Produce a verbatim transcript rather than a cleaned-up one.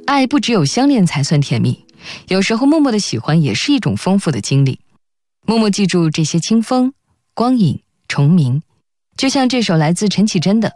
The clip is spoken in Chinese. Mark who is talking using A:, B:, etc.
A: 爱不只有相恋才算甜蜜，有时候默默的喜欢也是一种丰富的经历。默默记住这些清风、光影、虫鸣，就像这首来自陈绮贞的《